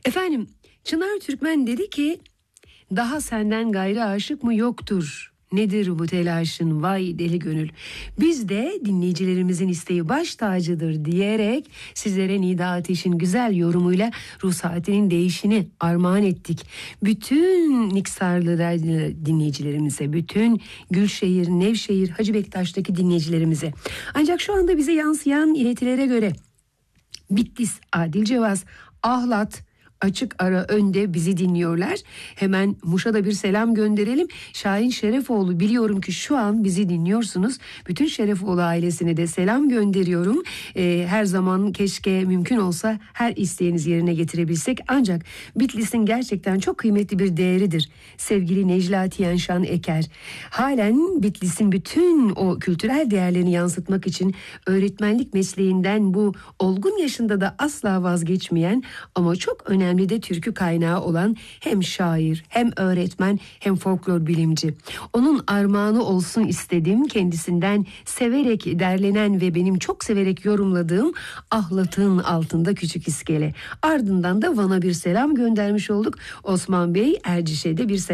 Efendim, Çınar Türkmen dedi ki, daha senden gayrı aşık mı yoktur? Nedir bu telaşın vay deli gönül? Biz de dinleyicilerimizin isteği baş tacıdır diyerek sizlere Nida Ateş'in güzel yorumuyla ruh saatinin değişini armağan ettik. Bütün Niksarlı dinleyicilerimize, bütün Gülşehir, Nevşehir, Hacı Bektaş'taki dinleyicilerimize. Ancak şu anda bize yansıyan iletilere göre Bitlis, Adilcevaz, Ahlat, Açık Ara önde bizi dinliyorlar. Hemen Muş'a da bir selam gönderelim. Şahin Şerefoğlu, biliyorum ki şu an bizi dinliyorsunuz. Bütün Şerefoğlu ailesine de selam gönderiyorum. Her zaman keşke mümkün olsa her isteğinizi yerine getirebilsek. Ancak Bitlis'in gerçekten çok kıymetli bir değeridir. Sevgili Neclati Yenşan Eker halen Bitlis'in bütün o kültürel değerlerini yansıtmak için öğretmenlik mesleğinden bu olgun yaşında da asla vazgeçmeyen ama çok önemli de türkü kaynağı olan hem şair, hem öğretmen, hem folklor bilimci. Onun armağanı olsun istedim. Kendisinden severek derlenen ve benim çok severek yorumladığım Ahlat'ın Altında Küçük İskele. Ardından da Van'a bir selam göndermiş olduk. Osman Bey Erciş'e de bir selam